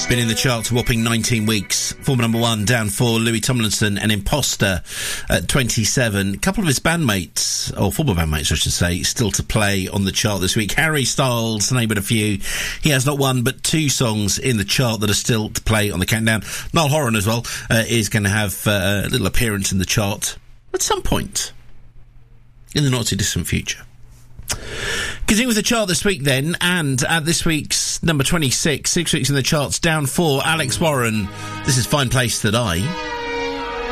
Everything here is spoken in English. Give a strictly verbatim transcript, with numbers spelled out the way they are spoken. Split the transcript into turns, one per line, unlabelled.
Been in the charts a whopping nineteen weeks. Former number one, down for Louis Tomlinson and Imposter at twenty-seven. A couple of his bandmates, or former bandmates I should say, still to play on the chart this week. Harry Styles, to name but a few. He has not one but two songs in the chart that are still to play on the countdown. Niall Horan as well uh, is going to have uh, a little appearance in the chart at some point in the not too distant future. Continue with the chart this week then, and at this week's number twenty-six, six weeks in the charts, down for Alex Warren. This is Fine Place That I...